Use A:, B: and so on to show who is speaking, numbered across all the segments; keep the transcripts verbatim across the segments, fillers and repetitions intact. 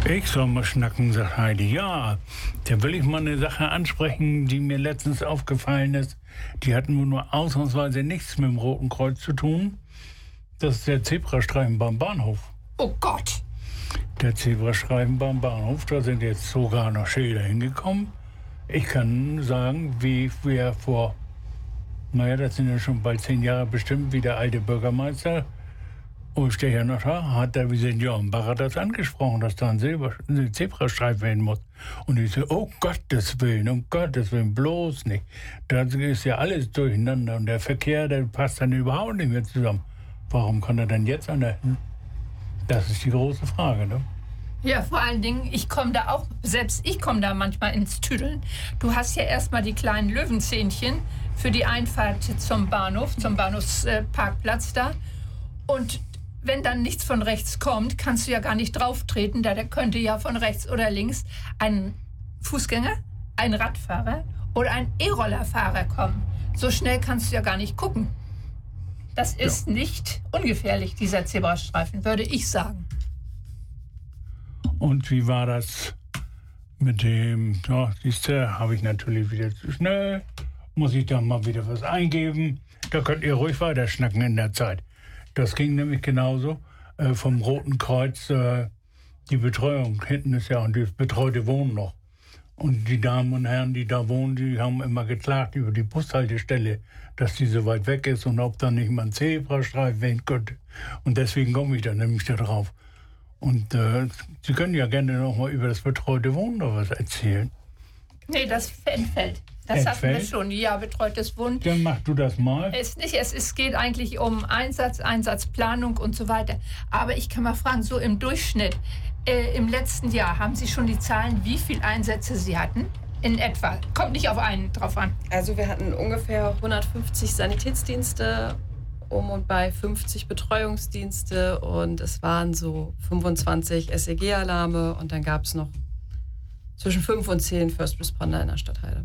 A: Ich soll mal schnacken, sagt Heidi. Ja, da will ich mal eine Sache ansprechen, die mir letztens aufgefallen ist. Die hatten wohl nur ausnahmsweise nichts mit dem Roten Kreuz zu tun. Das ist der Zebrastreifen beim Bahnhof.
B: Oh Gott!
A: Der Zebrastreifen beim Bahnhof, da sind jetzt sogar noch Schilder hingekommen. Ich kann sagen, wie wir vor, naja, das sind ja schon bald zehn Jahre bestimmt, wie der alte Bürgermeister Ulstecher noch da, hat der Seniorenbacher das angesprochen, dass da ein, Silber, ein Zebrastreifen hin muss. Und ich so, oh Gottes Willen, um Gottes Willen, bloß nicht. Da ist ja alles durcheinander und der Verkehr, der passt dann überhaupt nicht mehr zusammen. Warum kann er denn jetzt an der... Das ist die große Frage, ne?
B: Ja, vor allen Dingen, ich komme da auch, selbst ich komme da manchmal ins Tüdeln. Du hast ja erstmal die kleinen Löwenzähnchen für die Einfahrt zum Bahnhof, zum Bahnhofsparkplatz da. Und wenn dann nichts von rechts kommt, kannst du ja gar nicht drauf treten, da könnte ja von rechts oder links ein Fußgänger, ein Radfahrer oder ein E-Rollerfahrer kommen. So schnell kannst du ja gar nicht gucken. Das ist ja nicht ungefährlich, dieser Zebrastreifen, würde ich sagen.
A: Und wie war das mit dem, ja, siehst du, habe ich natürlich wieder zu schnell, muss ich da mal wieder was eingeben. Da könnt ihr ruhig weiter schnacken in der Zeit. Das ging nämlich genauso äh, vom Roten Kreuz, äh, die Betreuung. Hinten ist ja und das betreute Wohnen noch. Und die Damen und Herren, die da wohnen, die haben immer geklagt über die Bushaltestelle, dass die so weit weg ist und ob da nicht mal ein Zebrastreifen werden könnte. Und deswegen komme ich da nämlich da drauf. Und äh, Sie können ja gerne noch mal über das betreute Wohnen noch was erzählen.
B: Nee, das entfällt. Das
A: Entfällt?
B: hatten wir schon. Ja, betreutes Wohnen.
A: Dann mach du das mal.
B: Es, nicht, es, es geht eigentlich um Einsatz, Einsatzplanung und so weiter. Aber ich kann mal fragen, so im Durchschnitt, äh, im letzten Jahr, haben Sie schon die Zahlen, wie viele Einsätze Sie hatten? In etwa. Kommt nicht auf einen drauf an.
C: Also wir hatten ungefähr hundertfünfzig Sanitätsdienste, um und bei fünfzig Betreuungsdienste und es waren so fünfundzwanzig S E G-Alarme und dann gab es noch zwischen fünf und zehn First Responder in der Stadtteile.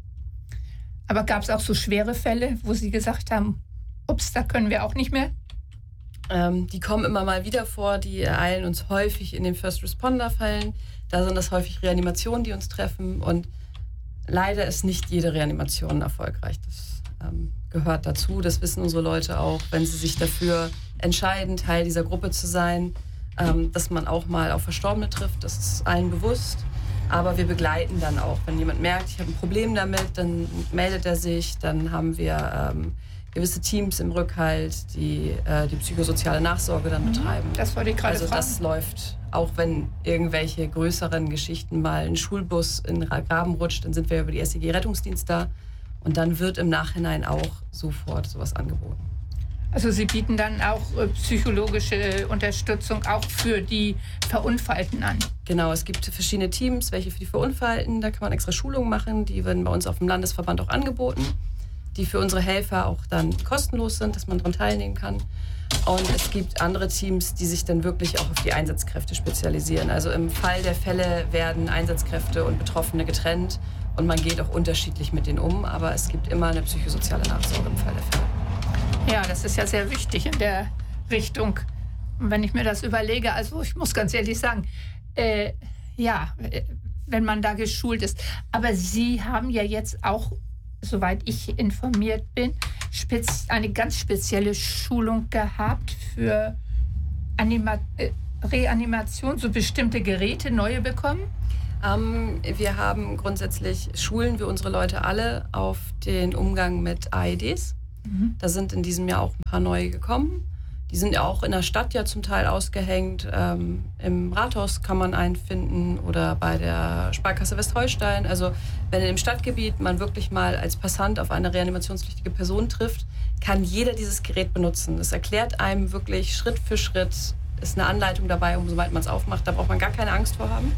B: Aber gab es auch so schwere Fälle, wo Sie gesagt haben, ups, da können wir auch nicht mehr?
C: Ähm, die kommen immer mal wieder vor, die ereilen uns häufig in den First Responder-Fällen. Da sind das häufig Reanimationen, die uns treffen und leider ist nicht jede Reanimation erfolgreich. Das ähm, gehört dazu, das wissen unsere Leute auch, wenn sie sich dafür entscheiden, Teil dieser Gruppe zu sein, ähm, dass man auch mal auf Verstorbene trifft, das ist allen bewusst. Aber wir begleiten dann auch, wenn jemand merkt, ich habe ein Problem damit, dann meldet er sich, dann haben wir ähm, gewisse Teams im Rückhalt, die äh, die psychosoziale Nachsorge dann betreiben.
B: Das wollte ich gerade
C: Also
B: fragen.
C: das läuft, auch wenn irgendwelche größeren Geschichten mal ein Schulbus in den Graben rutscht, dann sind wir über die S E G-Rettungsdienst da und dann wird im Nachhinein auch sofort sowas angeboten.
B: Also Sie bieten dann auch äh, psychologische Unterstützung auch für die Verunfallten an?
C: Genau, es gibt verschiedene Teams, welche für die Verunfallten, da kann man extra Schulungen machen, die werden bei uns auf dem Landesverband auch angeboten, die für unsere Helfer auch dann kostenlos sind, dass man daran teilnehmen kann. Und es gibt andere Teams, die sich dann wirklich auch auf die Einsatzkräfte spezialisieren. Also im Fall der Fälle werden Einsatzkräfte und Betroffene getrennt und man geht auch unterschiedlich mit denen um, aber es gibt immer eine psychosoziale Nachsorge im Fall der Fälle.
B: Ja, das ist ja sehr wichtig in der Richtung. Und wenn ich mir das überlege, also ich muss ganz ehrlich sagen, äh, ja, wenn man da geschult ist. Aber Sie haben ja jetzt auch, soweit ich informiert bin, spez- eine ganz spezielle Schulung gehabt für Anima- äh, Reanimation, so bestimmte Geräte, neue bekommen?
C: Ähm, wir haben grundsätzlich, schulen wir unsere Leute alle auf den Umgang mit A E Ds. Mhm. Da sind in diesem Jahr auch ein paar neue gekommen. Die sind ja auch in der Stadt ja zum Teil ausgehängt. Ähm, Im Rathaus kann man einen finden oder bei der Sparkasse Westholstein. Also wenn im Stadtgebiet man wirklich mal als Passant auf eine reanimationspflichtige Person trifft, kann jeder dieses Gerät benutzen. Es erklärt einem wirklich Schritt für Schritt, ist eine Anleitung dabei, umsoweit man es aufmacht. Da braucht man gar keine Angst vor haben.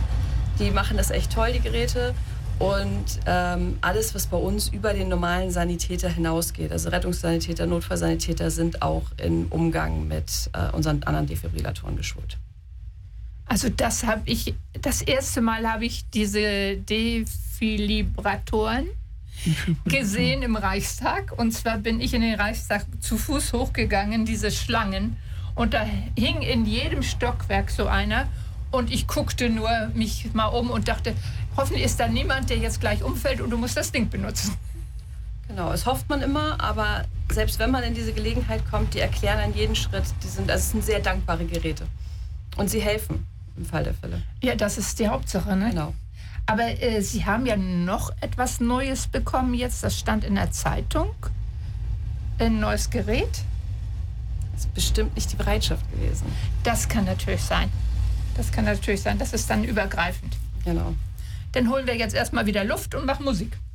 C: Die machen das echt toll, die Geräte. Und ähm, alles, was bei uns über den normalen Sanitäter hinausgeht, also Rettungssanitäter, Notfallsanitäter, sind auch im Umgang mit äh, unseren anderen Defibrillatoren geschult.
B: Also das habe ich, das erste Mal habe ich diese Defibrillatoren gesehen im Reichstag. Und zwar bin ich in den Reichstag zu Fuß hochgegangen, diese Schlangen. Und da hing in jedem Stockwerk so einer. Und ich guckte nur mich mal um und dachte, hoffentlich ist da niemand, der jetzt gleich umfällt und du musst das Ding benutzen.
C: Genau, es hofft man immer, aber selbst wenn man in diese Gelegenheit kommt, die erklären an jeden Schritt, die sind, also es sind sehr dankbare Geräte. Und sie helfen im Fall der Fälle.
B: Ja, das ist die Hauptsache, ne?
C: Genau.
B: Aber äh, Sie haben ja noch etwas Neues bekommen jetzt, das stand in der Zeitung. Ein neues Gerät.
C: Das ist bestimmt nicht die Bereitschaft gewesen.
B: Das kann natürlich sein. Das kann natürlich sein, das ist dann übergreifend.
C: Genau.
B: Dann holen wir jetzt erstmal wieder Luft und machen Musik.